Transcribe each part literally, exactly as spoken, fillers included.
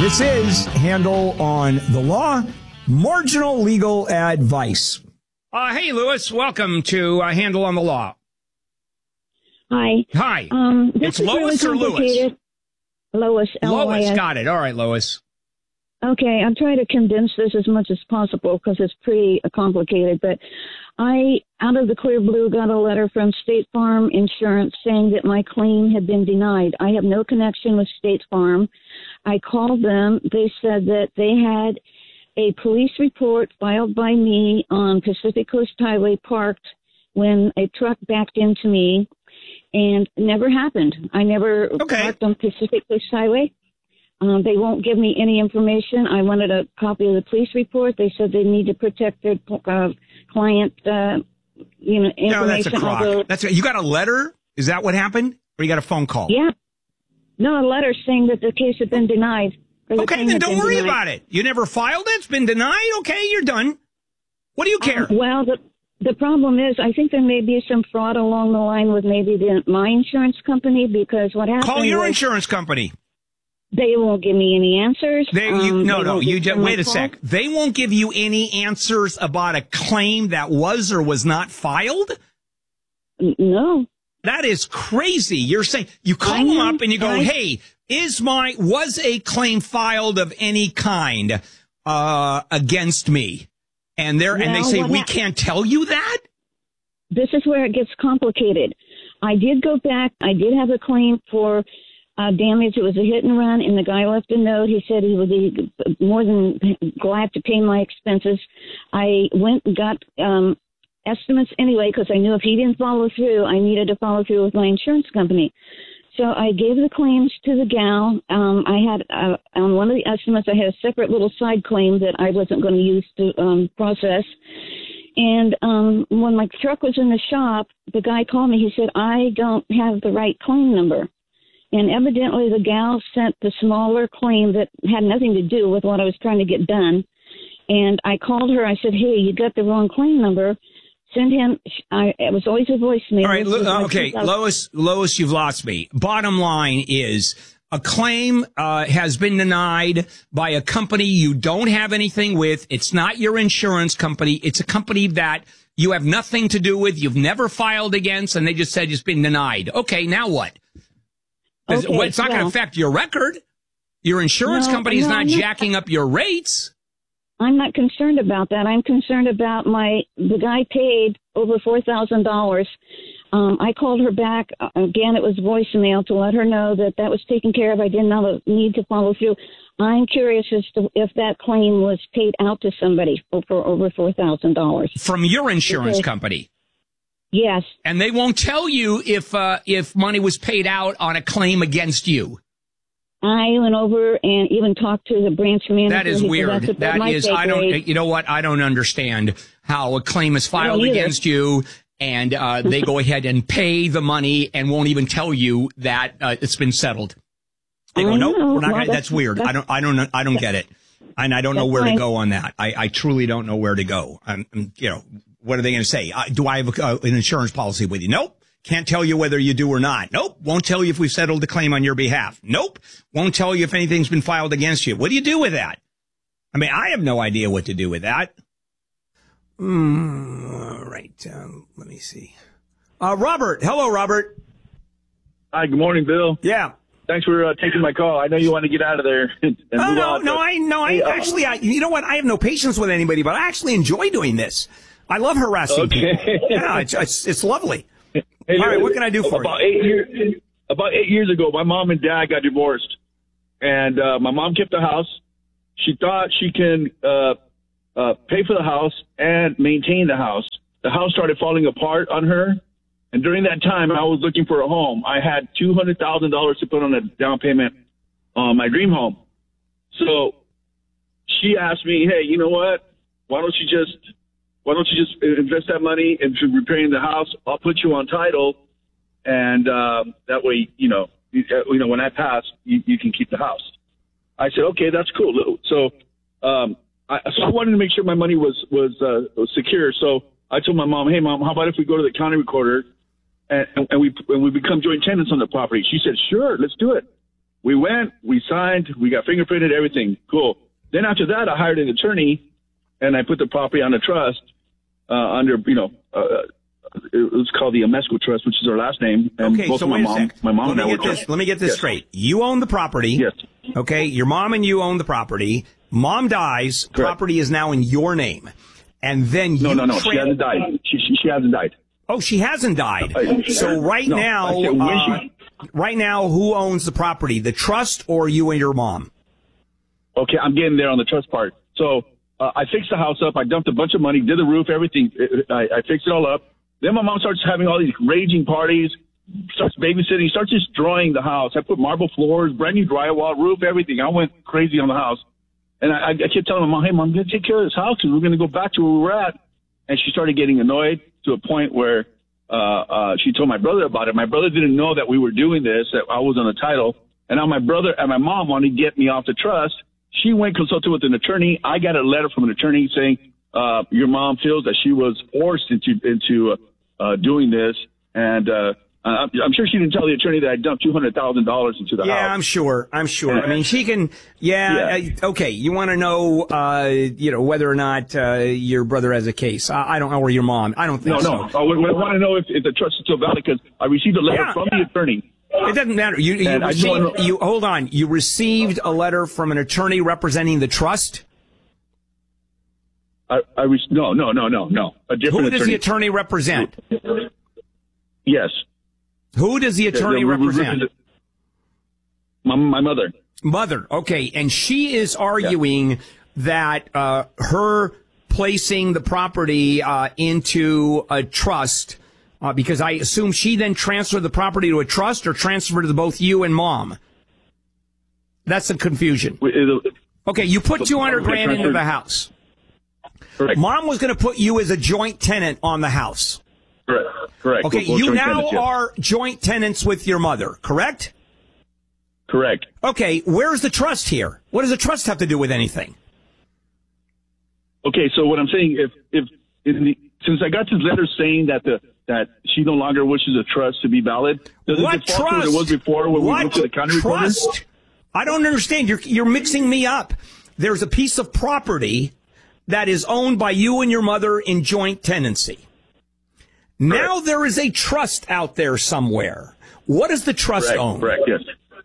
This is Handel on the Law, marginal legal advice. Uh, hey, Lewis, welcome to uh, Handel on the Law. Hi. Hi. Um, it's Lois really or Lewis? Lois. Lois, got it. All right, Lois. Okay, I'm trying to condense this as much as possible because it's pretty complicated. But I, out of the clear blue, got a letter from State Farm Insurance saying that my claim had been denied. I have no connection with State Farm. I called them. They said that they had a police report filed by me on Pacific Coast Highway parked when a truck backed into me, and never happened. I never okay. parked on Pacific Coast Highway. Um, they won't give me any information. I wanted a copy of the police report. They said they need to protect their uh, client, uh, you know, information. No, that's a crock. Although, that's a, you got a letter? Is that what happened? Or you got a phone call? Yeah. No, a letter saying that the case had been denied. The okay, then don't worry denied. about it. You never filed it. It's been denied. Okay, you're done. What do you care? Um, well, the the problem is I think there may be some fraud along the line with maybe the, my insurance company, because what happened Call your was, insurance company. They won't give me any answers. They, you, um, no, they no, you just, wait a call. sec. They won't give you any answers about a claim that was or was not filed? No. That is crazy. You're saying, you call I them am, up and you go, I, hey, is my, was a claim filed of any kind, uh, against me? And they're, and they say, we can't tell you that? This is where it gets complicated. I did go back. I did have a claim for Uh, damage. It was a hit and run, and the guy left a note. He said he would be more than glad to pay my expenses. I went and got um, estimates anyway, because I knew if he didn't follow through, I needed to follow through with my insurance company. So I gave the claims to the gal. Um, I had uh, on one of the estimates, I had a separate little side claim that I wasn't going to use to um, process. And um, when my truck was in the shop, the guy called me. He said, I don't have the right claim number. And evidently the gal sent the smaller claim that had nothing to do with what I was trying to get done. And I called her. I said, hey, you got the wrong claim number. Send him. I, it was always a voicemail. All right. Lo- like okay. Lois, Lois, you've lost me. Bottom line is a claim uh, has been denied by a company you don't have anything with. It's not your insurance company. It's a company that you have nothing to do with. You've never filed against, and they just said it's been denied. Okay. Now what? Okay, well, it's not well, going to affect your record. Your insurance no, company is no, not I'm jacking not, up your rates. I'm not concerned about that. I'm concerned about my, the guy paid over four thousand dollars. Um, I called her back. Again, it was voicemail to let her know that that was taken care of. I didn't know the need to follow through. I'm curious as to if that claim was paid out to somebody for, for over four thousand dollars. From your insurance because, company? Yes. And they won't tell you if uh, if money was paid out on a claim against you. I went over and even talked to the branch manager. That is weird. That is, I don't, you know what? I don't understand how a claim is filed against you and uh, they go ahead and pay the money and won't even tell you that uh, it's been settled. They go, nope, we're not. Well, gonna, that's weird. That's, I don't, I don't, I don't get it, and I don't know where fine. to go on that. I, I truly don't know where to go. I'm, I'm you know. What are they going to say? Uh, do I have a, uh, an insurance policy with you? Nope. Can't tell you whether you do or not. Nope. Won't tell you if we've settled the claim on your behalf. Nope. Won't tell you if anything's been filed against you. What do you do with that? I mean, I have no idea what to do with that. Mm, all right. Um, let me see. Uh, Robert. Hello, Robert. Hi. Good morning, Bill. Yeah. Thanks for uh, taking my call. I know you want to get out of there. And oh, move no, on, no, but, I, no, I hey, uh, actually, I, you know what? I have no patience with anybody, but I actually enjoy doing this. I love harassing okay. people. Yeah, it's, it's, it's lovely. Hey, All right, what can I do for about you? Eight years, about eight years ago, my mom and dad got divorced, and uh, my mom kept the house. She thought she can uh, uh, pay for the house and maintain the house. The house started falling apart on her, and during that time, I was looking for a home. I had two hundred thousand dollars to put on a down payment on my dream home. So she asked me, hey, you know what? Why don't you just Why don't you just invest that money into repairing the house? I'll put you on title, and uh, that way, you know, you, you know, when I pass, you, you can keep the house. I said, okay, that's cool. So, um, I, so I wanted to make sure my money was was, uh, was secure. So I told my mom, hey, mom, how about if we go to the county recorder and, and we and we become joint tenants on the property? She said, sure, let's do it. we went, we signed, we got fingerprinted, everything. Cool. Then after that, I hired an attorney, and I put the property on a trust uh, under, you know, uh, it was called the Amesco Trust, which is our last name. And okay, both so my wait mom, a sec. my mom let and me I get were this. Let me get this yes. straight. You own the property. Yes. Okay, your mom and you own the property. Mom dies. Correct. Property is now in your name, and then you no, no, no. Tra- she hasn't died. She, she, she hasn't died. Oh, she hasn't died. So right no, now, I said when uh, she, right now, who owns the property? The trust or you and your mom? Okay, I'm getting there on the trust part. So uh, I fixed the house up. I dumped a bunch of money, did the roof, everything. I, I fixed it all up. Then my mom starts having all these raging parties, starts babysitting, starts destroying the house. I put marble floors, brand new drywall, roof, everything. I went crazy on the house. And I, I kept telling my mom, hey, Mom, I'm going to take care of this house because we're going to go back to where we were at. And she started getting annoyed to a point where uh, uh, she told my brother about it. My brother didn't know that we were doing this, that I was on the title. And now my brother and my mom wanted to get me off the trust. She went consulted with an attorney. I got a letter from an attorney saying uh, your mom feels that she was forced into into uh, uh, doing this. And uh, I'm, I'm sure she didn't tell the attorney that I dumped two hundred thousand dollars into the yeah, house. Yeah, I'm sure. I'm sure. I mean, she can. Yeah. yeah. Uh, okay. You want to know, uh, you know, whether or not uh, your brother has a case? I, I don't know, or your mom. I don't think no, so. No, no. I, I want to know if, if the trust is still valid because I received a letter yeah. from the attorney. It doesn't matter. You, you, received, you hold on. You received a letter from an attorney representing the trust? I, I re- no, no, no, no, no. A different Who does attorney. the attorney represent? Yes. Who does the attorney the, the, represent? My, my mother. Mother. Okay. And she is arguing yeah. that uh, her placing the property uh, into a trust, uh, because I assume she then transferred the property to a trust or transferred to both you and mom. That's the confusion. Okay. You put two hundred grand into the house. Correct. Mom was going to put you as a joint tenant on the house. Correct. Correct. Okay, we'll, we'll you now tenants, yes. are joint tenants with your mother, correct? Correct. Okay, where's the trust here? What does the trust have to do with anything? Okay, so what I'm saying, if if in the, since I got this letter saying that the that she no longer wishes a trust to be valid, does what it default trust? to what it was before when what we went to the county trust? recorder? I don't understand. You're you're mixing me up. There's a piece of property that is owned by you and your mother in joint tenancy. Now correct. There is a trust out there somewhere. What does the trust correct, own? Correct, yes.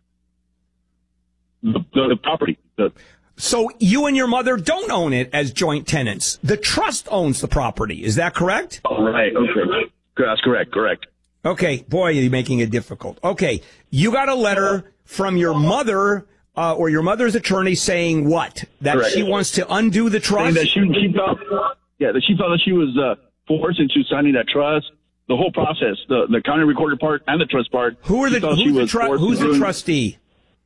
The, the, the property. The, so you and your mother don't own it as joint tenants. The trust owns the property. Is that correct? Oh, right. Okay. That's correct. Correct. Okay. Boy, you're making it difficult. Okay. You got a letter from your mother uh, or your mother's attorney saying what? That correct. She wants to undo the trust? Saying that she, she felt, yeah, that she felt that she was uh, forced into signing that trust. The whole process, the, the county recorder part and the trust part. Who are the, who's the, tru- who's the trustee?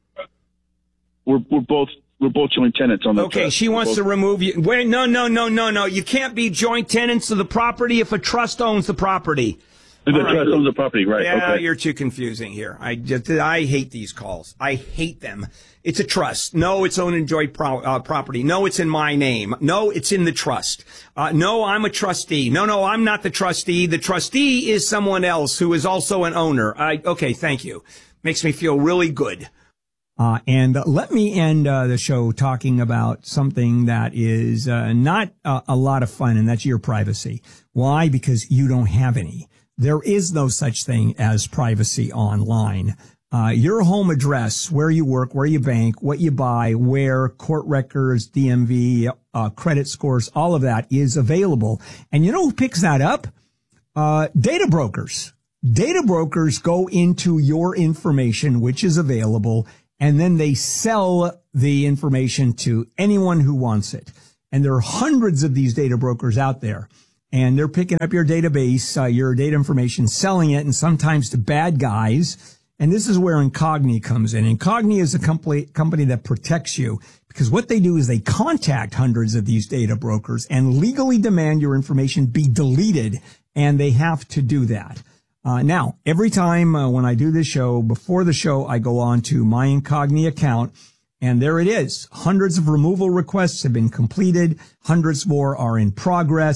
We're, we're both we're both joint tenants on the Okay, trust. she wants to remove you. Wait, no, no, no, no, no. You can't be joint tenants of the property if a trust owns the property. The All trust right. owns the property, right? Yeah, okay. You're too confusing here. I just, I hate these calls. I hate them. It's a trust. No, it's owned and joint pro, uh, property. No, it's in my name. No, it's in the trust. Uh, no, I'm a trustee. No, no, I'm not the trustee. The trustee is someone else who is also an owner. I, okay, thank you. Makes me feel really good. Uh, and uh, let me end uh, the show talking about something that is uh, not uh, a lot of fun, and that's your privacy. Why? Because you don't have any. There is no such thing as privacy online. Uh, your home address, where you work, where you bank, what you buy, where, court records, D M V, uh, credit scores, all of that is available. And you know who picks that up? Uh, data brokers. Data brokers go into your information, which is available, and then they sell the information to anyone who wants it. And there are hundreds of these data brokers out there. And they're picking up your database, uh, your data information, selling it, and sometimes to bad guys. And this is where Incogni comes in. Incogni is a company, company that protects you because what they do is they contact hundreds of these data brokers and legally demand your information be deleted. And they have to do that. Uh, now, every time uh, when I do this show, before the show, I go on to my Incogni account, and there it is. Hundreds of removal requests have been completed. Hundreds more are in progress.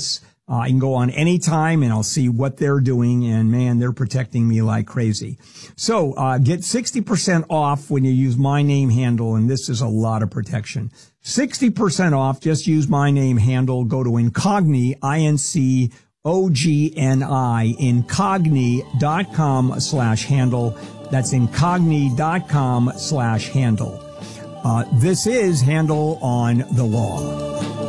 Uh, I can go on anytime and I'll see what they're doing, and man, they're protecting me like crazy. So, uh, get sixty percent off when you use my name handle, and this is a lot of protection. sixty percent off, just use my name handle, go to Incogni, I N C O G N I, incogni.com slash handle. That's incogni.com slash handle. Uh, this is Handle on the Law.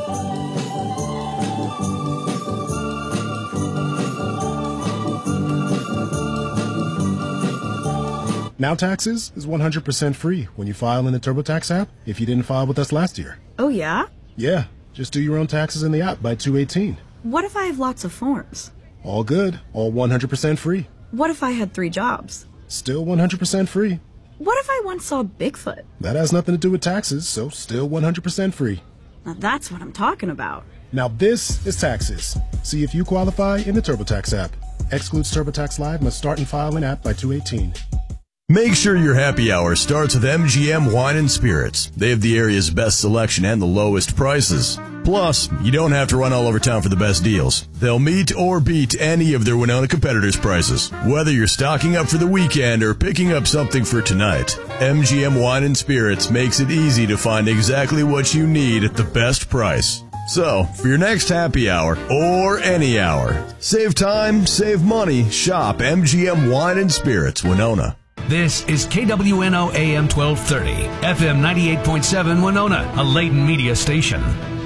Now Taxes is one hundred percent free when you file in the TurboTax app if you didn't file with us last year. Oh, yeah? Yeah, just do your own taxes in the app by two eighteen. What if I have lots of forms? All good, all one hundred percent free. What if I had three jobs? Still one hundred percent free. What if I once saw Bigfoot? That has nothing to do with taxes, so still one hundred percent free. Now that's what I'm talking about. Now this is taxes. See if you qualify in the TurboTax app. Excludes TurboTax Live, must start and file in app by two eighteen. Make sure your happy hour starts with M G M Wine and Spirits. They have the area's best selection and the lowest prices. Plus, you don't have to run all over town for the best deals. They'll meet or beat any of their Winona competitors' prices. Whether you're stocking up for the weekend or picking up something for tonight, M G M Wine and Spirits makes it easy to find exactly what you need at the best price. So, for your next happy hour, or any hour, save time, save money, shop M G M Wine and Spirits, Winona. This is K W N O A M twelve thirty, F M ninety-eight point seven Winona, a Layton media station.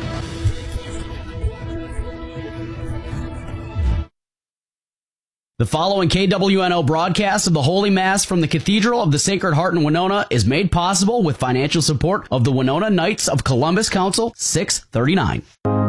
The following K W N O broadcast of the Holy Mass from the Cathedral of the Sacred Heart in Winona is made possible with financial support of the Winona Knights of Columbus Council six thirty-nine.